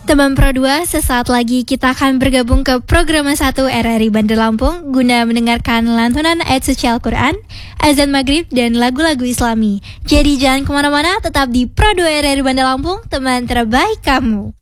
Teman Pro 2, sesaat lagi kita akan bergabung ke program 1 RRI Bandar Lampung guna mendengarkan lantunan ayat suci Al-Quran, azan maghrib, dan lagu-lagu islami. Jadi jangan kemana-mana, tetap di Pro 2 RRI Bandar Lampung, teman terbaik kamu.